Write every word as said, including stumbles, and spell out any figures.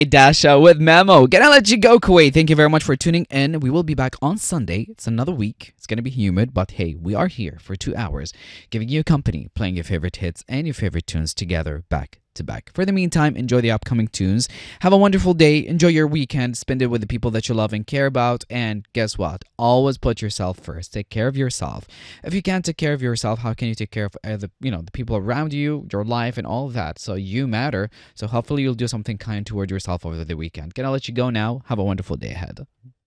Dasha with Memo. Gonna let you go, Kuwait. Thank you very much for tuning in. We will be back on Sunday. It's another week. It's gonna be humid, but hey, we are here for two hours, giving you company, playing your favorite hits and your favorite tunes together back to back. For the meantime, enjoy the upcoming tunes. Have a wonderful day. Enjoy your weekend. Spend it with the people that you love and care about. And guess what? Always put yourself first. Take care of yourself. If you can't take care of yourself, how can you take care of uh, the you know the people around you, your life, and all of that? So you matter. So hopefully you'll do something kind toward yourself over the weekend. Gonna let you go now. Have a wonderful day ahead.